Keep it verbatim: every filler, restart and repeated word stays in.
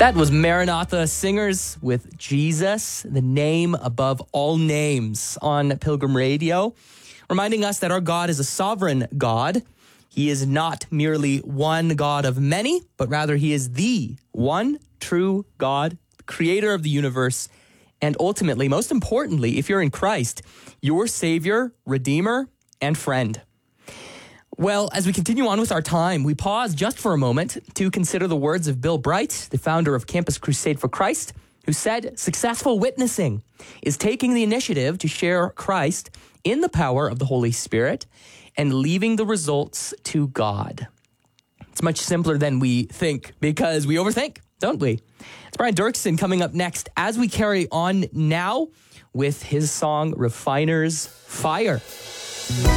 That was Maranatha Singers with Jesus, the name above all names, on Pilgrim Radio, reminding us that our God is a sovereign God. He is not merely one God of many, but rather he is the one true God, creator of the universe, and ultimately, most importantly, if you're in Christ, your Savior, Redeemer, and friend. Well, as we continue on with our time, we pause just for a moment to consider the words of Bill Bright, the founder of Campus Crusade for Christ, who said, "Successful witnessing is taking the initiative to share Christ in the power of the Holy Spirit and leaving the results to God." It's much simpler than we think because we overthink, don't we? It's Brian Dirksen coming up next as we carry on now with his song, Refiner's Fire.